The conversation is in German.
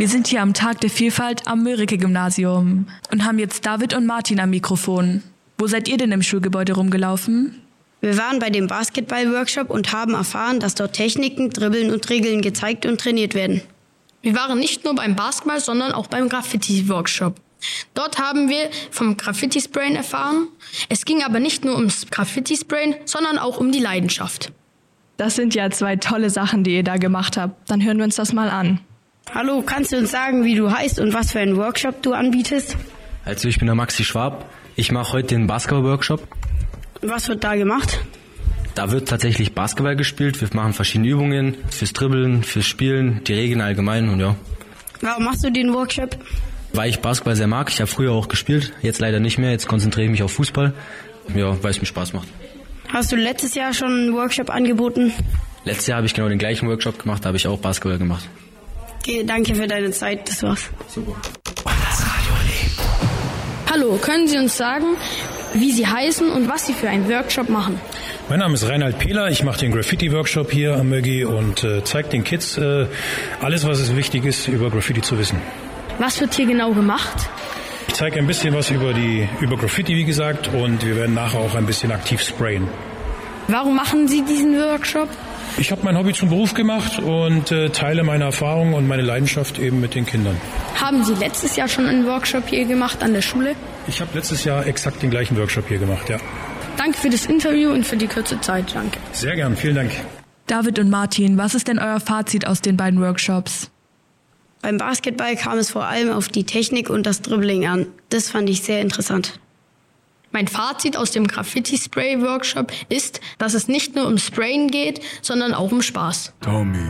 Wir sind hier am Tag der Vielfalt am Mörike-Gymnasium und haben jetzt David und Martin am Mikrofon. Wo seid ihr denn im Schulgebäude rumgelaufen? Wir waren bei dem Basketball-Workshop und haben erfahren, dass dort Techniken, Dribbeln und Regeln gezeigt und trainiert werden. Wir waren nicht nur beim Basketball, sondern auch beim Graffiti-Workshop. Dort haben wir vom Graffiti-Sprayen erfahren. Es ging aber nicht nur ums Graffiti-Sprayen, sondern auch um die Leidenschaft. Das sind ja 2 tolle Sachen, die ihr da gemacht habt. Dann hören wir uns das mal an. Hallo, kannst du uns sagen, wie du heißt und was für einen Workshop du anbietest? Also ich bin der Maxi Schwab. Ich mache heute den Basketball-Workshop. Was wird da gemacht? Da wird tatsächlich Basketball gespielt. Wir machen verschiedene Übungen fürs Dribbeln, fürs Spielen, die Regeln allgemein und ja. Warum machst du den Workshop? Weil ich Basketball sehr mag. Ich habe früher auch gespielt, jetzt leider nicht mehr. Jetzt konzentriere ich mich auf Fußball, ja, weil es mir Spaß macht. Hast du letztes Jahr schon einen Workshop angeboten? Letztes Jahr habe ich genau den gleichen Workshop gemacht, da habe ich auch Basketball gemacht. Okay, danke für deine Zeit, das war's. Super. Hallo, können Sie uns sagen, wie Sie heißen und was Sie für einen Workshop machen? Mein Name ist Reinhard Pehler, ich mache den Graffiti-Workshop hier am Mögi und zeige den Kids alles, was es wichtig ist, über Graffiti zu wissen. Was wird hier genau gemacht? Ich zeige ein bisschen was über Graffiti, wie gesagt, und wir werden nachher auch ein bisschen aktiv sprayen. Warum machen Sie diesen Workshop? Ich habe mein Hobby zum Beruf gemacht und teile meine Erfahrungen und meine Leidenschaft eben mit den Kindern. Haben Sie letztes Jahr schon einen Workshop hier gemacht an der Schule? Ich habe letztes Jahr exakt den gleichen Workshop hier gemacht, ja. Danke für das Interview und für die kurze Zeit. Danke. Sehr gern, vielen Dank. David und Martin, was ist denn euer Fazit aus den beiden Workshops? Beim Basketball kam es vor allem auf die Technik und das Dribbling an. Das fand ich sehr interessant. Mein Fazit aus dem Graffiti-Spray-Workshop ist, dass es nicht nur um Sprayen geht, sondern auch um Spaß. Tommy.